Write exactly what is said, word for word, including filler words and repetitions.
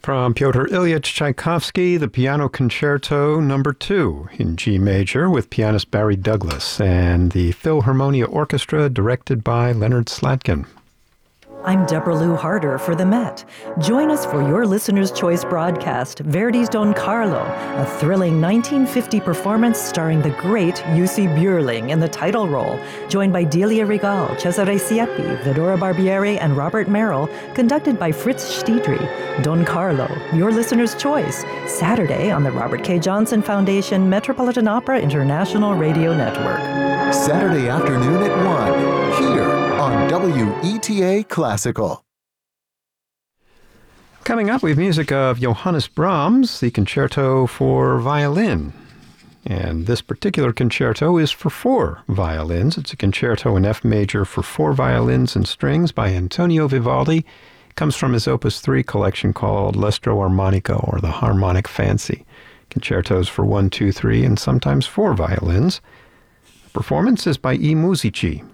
From Pyotr Ilyich Tchaikovsky, the Piano Concerto Number two in G major with pianist Barry Douglas and the Philharmonia Orchestra directed by Leonard Slatkin. I'm Deborah Lou Harder for the Met. Join us for your Listener's Choice broadcast, Verdi's Don Carlo, a thrilling nineteen fifty performance starring the great Jussi Björling in the title role, joined by Delia Regal, Cesare Siepi, Vidora Barbieri, and Robert Merrill, conducted by Fritz Stiedry. Don Carlo, your Listener's Choice, Saturday on the Robert K. Johnson Foundation Metropolitan Opera International Radio Network. Saturday afternoon at one, here on W E T A Classical. Coming up, we have music of Johannes Brahms, the Concerto for Violin. And this particular concerto is for four violins. It's a concerto in F major for four violins and strings by Antonio Vivaldi. It comes from his Opus three collection called L'Estro Armonico, or the Harmonic Fancy. Concertos for one, two, three, and sometimes four violins. The performance is by I Musici